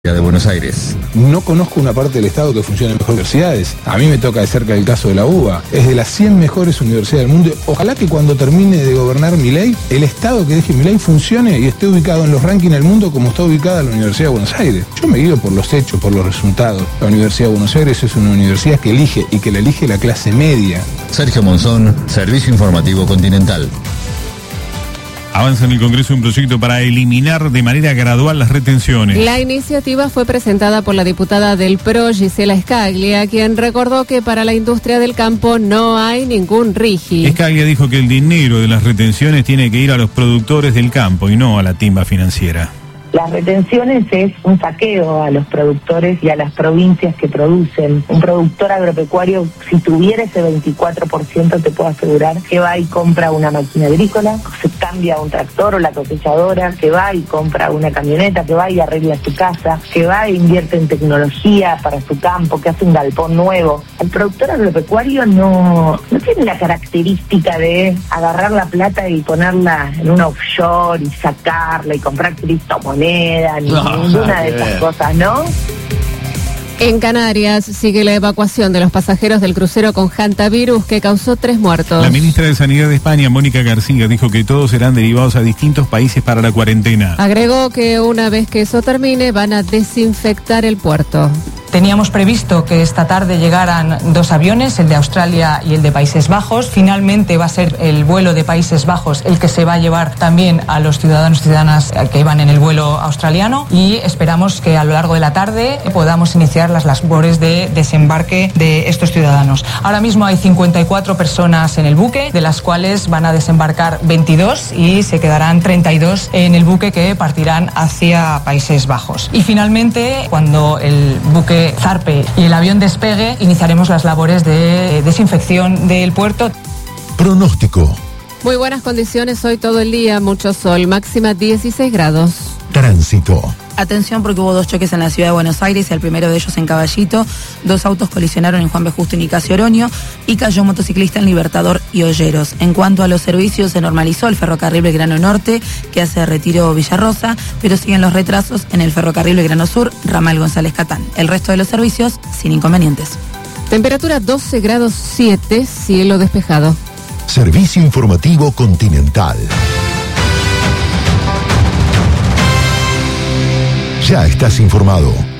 de Buenos Aires. No conozco una parte del Estado que funcione mejor que universidades. A mí me toca de cerca el caso de la UBA. Es de las 100 mejores universidades del mundo. Ojalá que cuando termine de gobernar Milei, el Estado que deje Milei funcione y esté ubicado en los rankings del mundo como está ubicada la Universidad de Buenos Aires. Yo me guío por los hechos, por los resultados. La Universidad de Buenos Aires es una universidad que elige y que la elige la clase media. Sergio Monzón, Servicio Informativo Continental. Avanza en el Congreso un proyecto para eliminar de manera gradual las retenciones. La iniciativa fue presentada por la diputada del PRO, Gisela Scaglia, quien recordó que para la industria del campo no hay ningún RIGI. Scaglia dijo que el dinero de las retenciones tiene que ir a los productores del campo y no a la timba financiera. Las retenciones es un saqueo a los productores y a las provincias que producen. Un productor agropecuario, si tuviera ese 24%, te puedo asegurar que va y compra una máquina agrícola, se cambia un tractor o la cosechadora, que va y compra una camioneta, que va y arregla su casa, que va e invierte en tecnología para su campo, que hace un galpón nuevo. El productor agropecuario no tiene la característica de agarrar la plata y ponerla en un offshore y sacarla y comprar criptomonedas. Ninguna de esas cosas, ¿no? En Canarias sigue la evacuación de los pasajeros del crucero con hantavirus que causó 3 muertos. La ministra de Sanidad de España, Mónica García, dijo que todos serán derivados a distintos países para la cuarentena. Agregó que una vez que eso termine van a desinfectar el puerto. Teníamos previsto que esta tarde llegaran 2 aviones, el de Australia y el de Países Bajos. Finalmente va a ser el vuelo de Países Bajos el que se va a llevar también a los ciudadanos y ciudadanas que iban en el vuelo australiano y esperamos que a lo largo de la tarde podamos iniciar las labores de desembarque de estos ciudadanos. Ahora mismo hay 54 personas en el buque, de las cuales van a desembarcar 22 y se quedarán 32 en el buque que partirán hacia Países Bajos. Y finalmente, cuando el buque zarpe y el avión despegue, iniciaremos las labores de desinfección del puerto. Pronóstico. Muy buenas condiciones hoy todo el día, mucho sol, máxima 16 grados. Tránsito. Atención porque hubo 2 choques en la ciudad de Buenos Aires y el primero de ellos en Caballito. 2 autos colisionaron en Juan B. Justo y Nicasio Oroño y cayó un motociclista en Libertador y Olleros. En cuanto a los servicios, se normalizó el ferrocarril Belgrano Norte, que hace Retiro Villarrosa, pero siguen los retrasos en el ferrocarril Belgrano Sur, ramal González Catán. El resto de los servicios sin inconvenientes. Temperatura 12 grados 7, cielo despejado. Servicio Informativo Continental. Ya estás informado.